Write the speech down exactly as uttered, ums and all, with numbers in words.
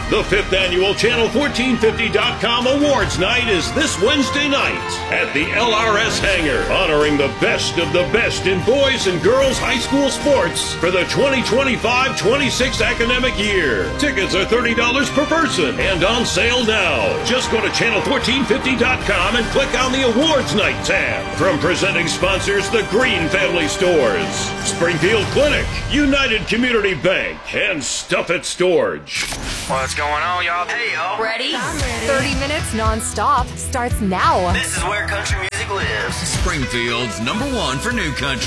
The fifth annual Channel fourteen fifty dot com Awards Night is this Wednesday night at the L R S Hangar, honoring the best of the best in boys and girls high school sports for the twenty twenty-five twenty-six academic year. Tickets are thirty dollars per person and on sale now. Just go to channel fourteen fifty dot com and click on the Awards Night tab. From presenting sponsors, the Green Family Stores, Springfield Clinic, United Community Bank, and Stuff It Storage. What's going on, y'all? Hey, y'all. Ready? I'm ready. thirty minutes non-stop starts now. This is where country music lives. Springfield's number one for new country.